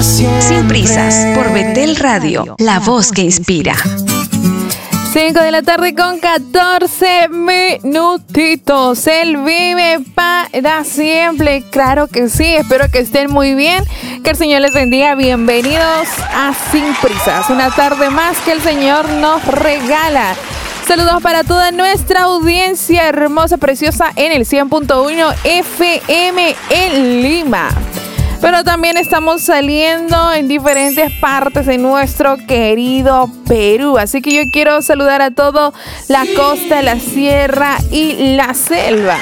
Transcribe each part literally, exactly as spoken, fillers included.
siempre. Sin prisas, por Betel Radio, la voz que inspira. cinco de la tarde con catorce minutitos. Él vive para siempre. Claro que sí. Espero que estén muy bien. Que el Señor les bendiga. Bienvenidos a Sin Prisas. Una tarde más que el Señor nos regala. Saludos para toda nuestra audiencia hermosa, preciosa en el cien punto uno F M en Lima. Pero también estamos saliendo en diferentes partes de nuestro querido Perú. Así que yo quiero saludar a toda la costa, la sierra y la selva.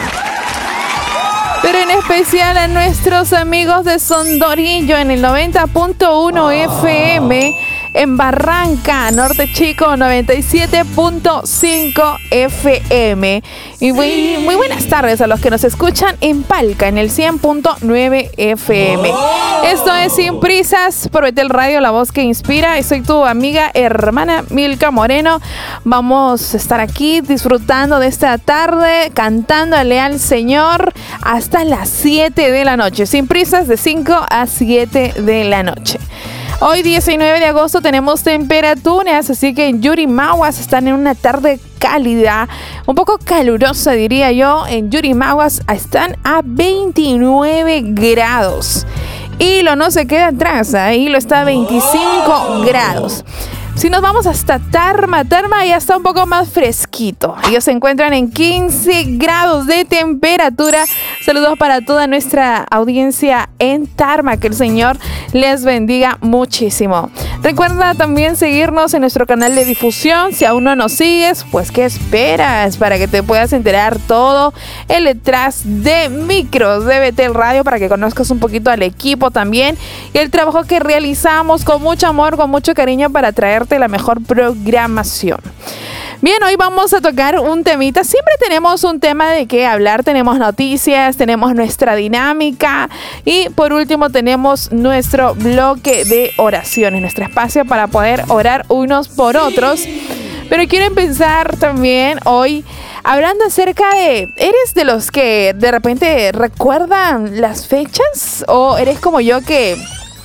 Pero en especial a nuestros amigos de Sondorillo en el noventa punto uno F M. En Barranca, Norte Chico, noventa y siete punto cinco F M. Y muy, muy buenas tardes a los que nos escuchan en Palca, en el cien punto nueve F M. Esto es Sin Prisas, por Betel Radio, la voz que inspira. Y soy tu amiga, hermana Milka Moreno. Vamos a estar aquí disfrutando de esta tarde, cantándole al Señor hasta las siete de la noche. Sin Prisas, de cinco a siete de la noche. Hoy diecinueve de agosto tenemos temperaturas, así que en Yurimaguas están en una tarde cálida, un poco calurosa diría yo. En Yurimaguas están a veintinueve grados. Hilo no se queda atrás, ¿eh? Hilo está a veinticinco grados. Si nos vamos hasta Tarma, Tarma ya está un poco más fresquito. Ellos se encuentran en quince grados de temperatura. Saludos para toda nuestra audiencia en Tarma. Que el Señor les bendiga muchísimo. Recuerda también seguirnos en nuestro canal de difusión. Si aún no nos sigues, pues ¿qué esperas? Para que te puedas enterar todo el detrás de micros de Betel Radio, para que conozcas un poquito al equipo también y el trabajo que realizamos con mucho amor, con mucho cariño para traer la mejor programación. Bien, hoy vamos a tocar un temita. Siempre tenemos un tema de qué hablar. Tenemos noticias, tenemos nuestra dinámica y por último tenemos nuestro bloque de oraciones, nuestro espacio para poder orar unos por otros. Pero quiero empezar también hoy hablando acerca de, ¿eres de los que de repente recuerdan las fechas o eres como yo que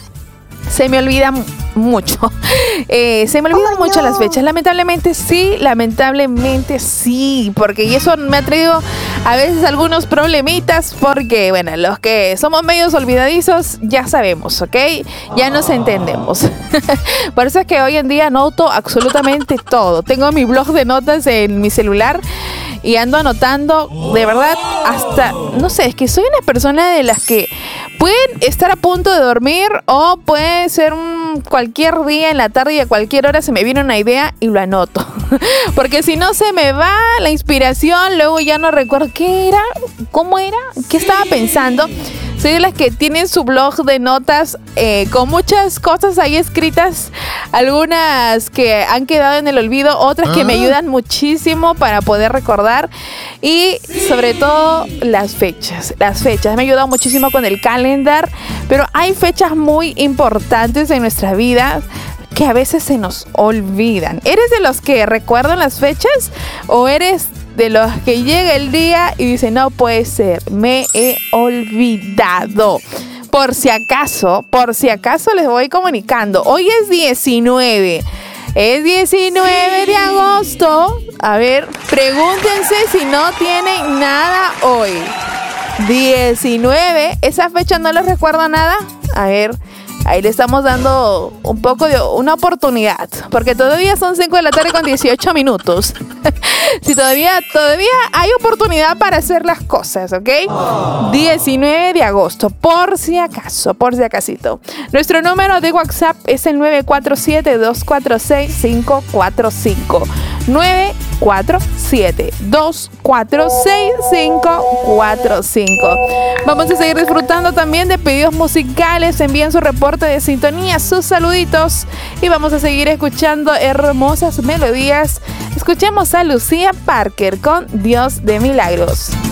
se me olvidan mucho? Eh, se me olvidan oh, mucho no. las fechas. Lamentablemente sí, lamentablemente sí. Porque y eso me ha traído a veces algunos problemitas. Porque, bueno, los que somos medios olvidadizos ya sabemos, ¿ok? Ya nos entendemos. Por eso es que hoy en día anoto absolutamente todo. Tengo mi blog de notas en mi celular y ando anotando, de verdad, hasta, no sé, es que soy una persona de las que pueden estar a punto de dormir o puede ser un, cualquier día en la tarde y a cualquier hora se me viene una idea y lo anoto. Porque si no se me va la inspiración, luego ya no recuerdo qué era, cómo era, qué estaba pensando. Soy de las que tienen su blog de notas eh, con muchas cosas ahí escritas, algunas que han quedado en el olvido, otras que me ayudan muchísimo para poder recordar y sobre todo las fechas. Las fechas me ayudan muchísimo con el calendar, pero hay fechas muy importantes en nuestra vida que a veces se nos olvidan. ¿Eres de los que recuerdan las fechas o eres de los que llega el día y dice no puede ser, me he olvidado? Por si acaso, por si acaso les voy comunicando. Hoy es diecinueve. Es diecinueve de agosto. A ver, pregúntense si no tienen nada hoy. diecinueve. ¿Esa fecha no les recuerda nada? A ver, ahí le estamos dando un poco de una oportunidad, porque todavía son cinco de la tarde con dieciocho minutos. Si todavía, todavía hay oportunidad para hacer las cosas, ¿ok? Oh. diecinueve de agosto, por si acaso, por si acasito. Nuestro número de WhatsApp es el nueve cuatro siete, dos cuatro seis, cinco cuatro cinco. nueve cuatro siete, dos cuatro seis, cinco cuatro cinco. Vamos a seguir disfrutando también de pedidos musicales. Envíen su reporte de sintonía, sus saluditos y vamos a seguir escuchando hermosas melodías. Escuchemos a Lucía Parker con Dios de Milagros.